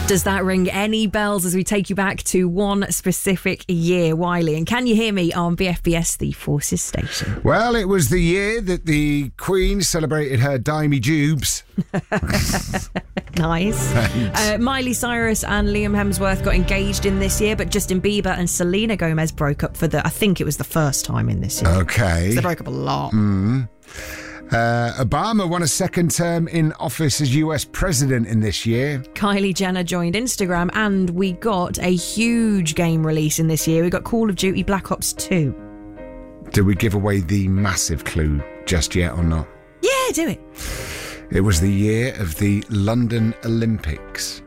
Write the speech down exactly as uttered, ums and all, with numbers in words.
Does that ring any bells as we take you back to one specific year, Wiley? And can you hear me on B F B S, the Forces station? Well, it was the year that the Queen celebrated her dimey jubes. Nice. Uh, Miley Cyrus and Liam Hemsworth got engaged in this year, but Justin Bieber and Selena Gomez broke up for the, I think it was the first time in this year. Okay. They broke up a lot. Mm. Uh, Obama won a second term in office as U S president in this year. Kylie Jenner joined Instagram, and we got a huge game release in this year. We got Call of Duty Black Ops two. Did we give away the massive clue just yet or not? Yeah, do it. It was the year of the London Olympics.